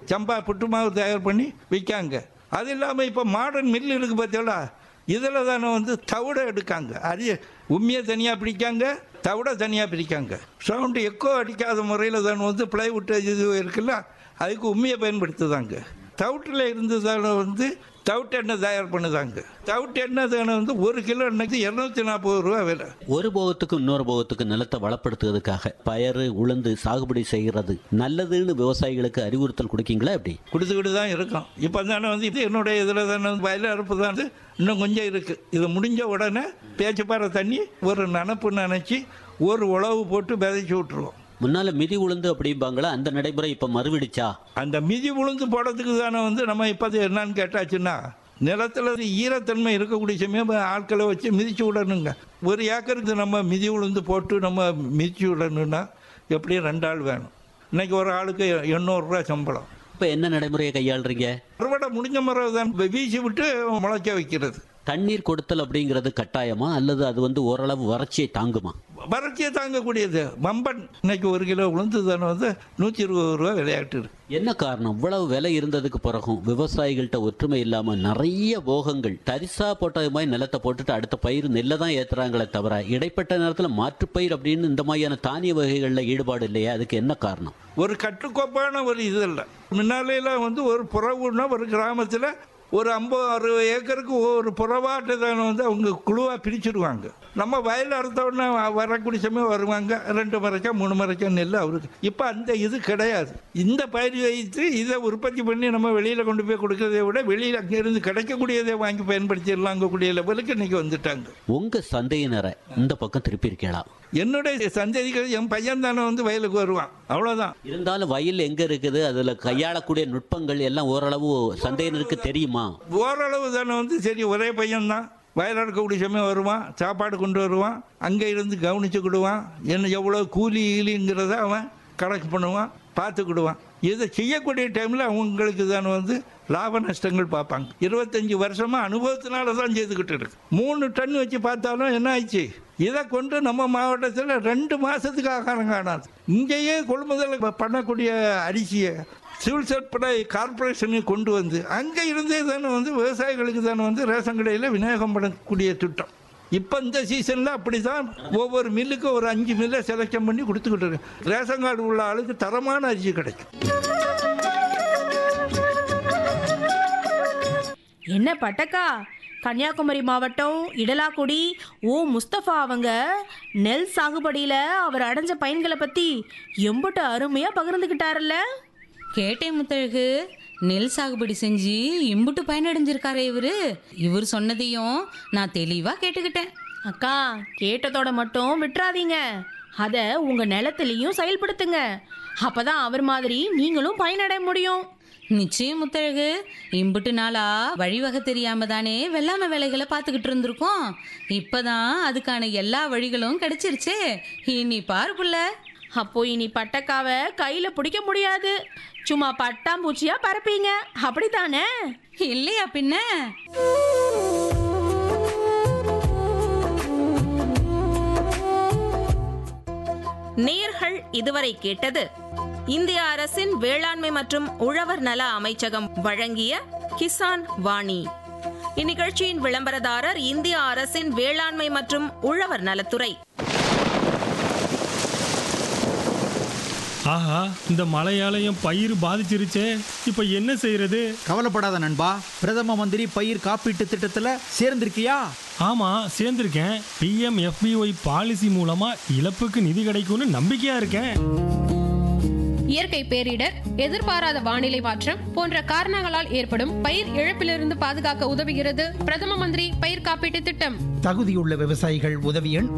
சம்பா புட்டு மாவு தயார் பண்ணி விற்காங்க. அது இல்லாமல் இப்போ மாடர்ன் மில் இருக்குது பார்த்தீங்களா, இதில் தானே வந்து தவிட எடுக்காங்க. உண்மையை தனியாக பிடிக்காங்க, தவிட தனியாக பிரிக்காங்க. சவுண்டு எக்கோ அடிக்காத முறையில் தானே வந்து பிளைவுட் இது இருக்குல்ல, அதுக்கு உண்மையை பயன்படுத்துதாங்க. தவிட்டில் இருந்ததால வந்து தவிட்டு எண்ணெய் தயார் பண்ணுதாங்க. தவிட்டு எண்ணெய் தானே வந்து 1 கிலோ எண்ணெய்க்கு 240 ரூபா விலை. ஒரு போகத்துக்கு இன்னொரு போகத்துக்கு நிலத்தை வளப்படுத்துறதுக்காக பயறு உளுந்து சாகுபடி செய்கிறது நல்லதுன்னு விவசாயிகளுக்கு அறிவுறுத்தல் கொடுக்கீங்களா? எப்படி கொடுத்துக்கிட்டு தான் இருக்கோம். இப்போ தானே வந்து இது என்னுடைய இதில் தானே வயல் அறுப்பு தான் இன்னும் கொஞ்சம் இருக்குது. இது முடிஞ்ச உடனே பேச்சுப்பாறை தண்ணி ஒரு நனப்பு நினச்சி ஒரு உழவு போட்டு விதைச்சி விட்டுருவோம். முன்னால மிதி உளுந்து அப்படிம்பாங்களா, அந்த நடைமுறை இப்ப மறுவிடுச்சா? அந்த மிதி உளுந்து போடுறதுக்கு தானே வந்து நம்ம இப்போ என்னன்னு கேட்டாச்சுன்னா, நிலத்தில் ஈரத்தன்மை இருக்கக்கூடிய சமயம் ஆட்களை வச்சு மிதிச்சு விடணுங்க. 1 ஏக்கருக்கு நம்ம மிதி உளுந்து போட்டு நம்ம மிதிச்சு விடணுன்னா எப்படியும் 2 ஆள் வேணும். இன்னைக்கு ஒரு ஆளுக்கு 800 ரூபா சம்பளம். இப்ப என்ன நடைமுறையை கையாளுறீங்க? அறுவடை முடிஞ்ச முறை தான் வீசி விட்டு முளைக்க வைக்கிறது. தண்ணீர் கொடுத்தல் அப்படிங்கிறது கட்டாயமா, அல்லது அது வந்து ஓரளவு வறட்சியை தாங்குமா? வறட்சியை தாங்கக்கூடியது. மம்பன் இன்னைக்கு 1 கிலோ உளுந்து தானே வந்து 120 ரூபா விளையாட்டு இருக்கு. என்ன காரணம்? இவ்வளவு விலை இருந்ததுக்கு பிறகும் விவசாயிகள்கிட்ட ஒற்றுமை இல்லாம நிறைய போகங்கள் தரிசா போட்டது மாதிரி நிலத்தை போட்டுட்டு அடுத்த பயிர் நெல்லை தான் ஏத்துறாங்களே தவிர இடைப்பட்ட நேரத்தில் மாற்றுப்பயிர் அப்படின்னு இந்த மாதிரியான தானிய வகைகளில் ஈடுபாடு இல்லையா? அதுக்கு என்ன காரணம்? ஒரு கட்டுக்கோப்பான ஒரு இது இல்லை. முன்னாலையெல்லாம் வந்து ஒரு புறவுன்னா ஒரு கிராமத்தில் ஒரு 50-60 ஏக்கருக்கு ஒரு புறவாட்டை தானே வந்து அவங்க குழுவாக பிரிச்சுடுவாங்க. நம்ம வயல் அறுத்தோடனே வரக்கூடிய சமயம் வருவாங்க, 2 மரைக்கா 3 மரைக்கா நெல் அவருக்கு. இப்போ அந்த இது கிடையாது. இந்த பயிர் வைத்து இதை உற்பத்தி பண்ணி நம்ம வெளியில் கொண்டு போய் கொடுக்கறதை விட வெளியில் அங்கேருந்து கிடைக்கக்கூடியதை வாங்கி பயன்படுத்திடலாங்கக்கூடிய லெவலுக்கு இன்னைக்கு வந்துட்டாங்க. உங்க சந்தையினரை இந்த பக்கம் திருப்பி இருக்கலாம். என்னுடைய சந்ததிகள் என் பையன் தானே வந்து வயலுக்கு வருவான், அவ்வளோதான். இருந்தாலும் வயல் எங்க இருக்குது, அதுல கையாளக்கூடிய நுட்பங்கள் எல்லாம் ஓரளவு சந்தையினருக்கு தெரியுமா? ஓரளவு தானே வந்து சரி, ஒரே பையன்தான் வயல் இருக்கக்கூடிய சமயம் வருவான், சாப்பாடு கொண்டு வருவான், அங்கே இருந்து கவனிச்சுக்கிடுவான், என்ன எவ்வளோ கூலி ஈலிங்கிறத அவன் கணக்கு பண்ணுவான், பார்த்துக்கிடுவான். இதை செய்யக்கூடிய டைமில் அவங்களுக்கு தானே வந்து லாப நஷ்டங்கள் பார்ப்பாங்க. 25 வருஷமாக அனுபவத்தினால தான் செய்துக்கிட்டு இருக்கு. 3 டன் வச்சு பார்த்தாலும் என்ன ஆயிடுச்சு, இதை கொண்டு நம்ம மாவட்டத்தில் 2 மாதத்துக்கு ஆகாரம் காணாது. இங்கேயே கொள்முதல் பண்ணக்கூடிய அரிசியை சிவில் சப்ளை கார்பரேஷனுக்கு கொண்டு வந்து அங்கே இருந்தே தானே வந்து விவசாயிகளுக்கு தானே வந்து ரேஷன் கடையில் விநியோகம் பண்ணக்கூடிய திட்டம். இப்போ இந்த சீசனில் அப்படி தான் ஒவ்வொரு மில்லுக்கும் ஒரு 5 மில்லை செலக்ஷன் பண்ணி கொடுத்துக்கிட்டு இருக்கு. ரேஷன் கார்டு உள்ள ஆளுக்கு தரமான அரிசி கிடைக்கும். என்ன பட்டக்கா, கன்னியாகுமரி மாவட்டம் இடலாக்குடி முஸ்தபா அவங்க நெல் சாகுபடியில் அவர் அடைஞ்ச பயன்களை பற்றி எம்பட்டு அருமையாக பகிர்ந்துக்கிட்டாருல்ல. கேட்டேன் முத்தழகு. நெல் சாகுபடி செஞ்சு இம்புட்டு பயனடைஞ்சிருக்காரே இவர் சொன்னதையும் நான் தெளிவா கேட்டுக்கிட்டேன். அக்கா, கேட்டதோட மட்டும் விட்டுறாதீங்க, அதை உங்க நிலத்திலையும் செயல்படுத்துங்க. அப்பதான் அவர் மாதிரி நீங்களும் பயனடைய முடியும். நிச்சயம் முத்தழகு. இம்புட்டு நாளா வழிவகை தெரியாம தானே வெள்ளாமை வேலைகளை பார்த்துக்கிட்டு இருந்திருக்கோம். இப்பதான் அதுக்கான எல்லா வழிகளும் கிடைச்சிருச்சே. இனி பாரு புள்ள. அப்போ இனி பட்டக்காவை கையில பிடிக்க முடியாது, சும்மா பட்டாம்பூச்சியா பறப்பீங்க, அப்படித்தானே? இல்லையா பின்ன. நேயர்கள் இதுவரை கேட்டது இந்திய அரசின் வேளாண்மை மற்றும் உழவர் நல அமைச்சகம் வழங்கிய கிசான் வாணி. இந்நிகழ்ச்சியின் விளம்பரதாரர் இந்திய அரசின் வேளாண்மை மற்றும் உழவர் நலத்துறை. ஆஹா, இந்த மழையாலையும் பயிர் பாதிச்சிருச்சே, இப்ப என்ன செய்யறது? கவலைப்படாத நண்பா, பிரதம மந்திரி பயிர் காப்பீட்டு திட்டத்துல சேர்ந்திருக்கியா? ஆமா, சேர்ந்திருக்கேன். PMFBY பாலிசி மூலமா இழப்புக்கு நிதி கிடைக்கும்னு நம்பிக்கையா இருக்கேன். இயற்கை பேரிடர், எதிர்பாராத வானிலை மாற்றம் போன்ற காரணங்களால் ஏற்படும் பயிர் இழப்பிலிருந்து பாதுகாக்க உதவுகிறது பிரதம மந்திரி பயிர் காப்பீட்டு திட்டம். தகுதியுள்ள விவசாயிகள் உதவி எண்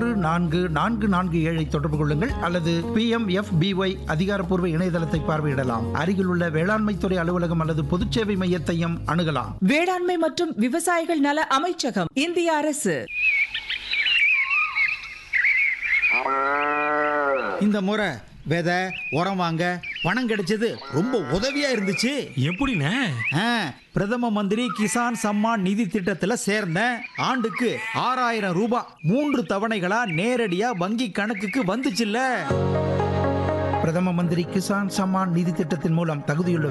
14447 தொடர்பு கொள்ளுங்கள் அல்லது PMFBY அதிகாரப்பூர்வ இணையதளத்தை பார்வையிடலாம். அருகிலுள்ள வேளாண்மை துறை அலுவலகம் அல்லது பொதுச்சேவை மையத்தையும் அணுகலாம். வேளாண்மை மற்றும் விவசாயிகள் நல அமைச்சகம், இந்திய அரசு. இந்த முறை விதை உரம் வாங்க பணம் கிடைச்சது ரொம்ப உதவியா இருந்துச்சு. எப்படிண்ணே? பிரதம மந்திரி கிசான் சம்மான் நிதி திட்டத்துல சேர்ந்தேன். ஆண்டுக்கு 6000 ரூபாய் 3 தவணைகளா நேரடியா வங்கி கணக்குக்கு வந்துச்சுல்ல. பிரதம மந்திரி கிசான் சம்மான் நிதி திட்டத்தின் மூலம் தகுதியுள்ள